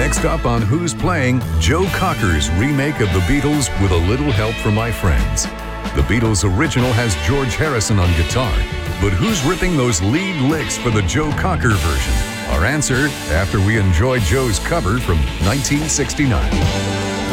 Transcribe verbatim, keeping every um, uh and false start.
Next up on Who's Playing, Joe Cocker's remake of the Beatles with a little help from my friends. The Beatles original has George Harrison on guitar, but who's ripping those lead licks for the Joe Cocker version? Our answer after we enjoy Joe's cover from nineteen sixty-nine.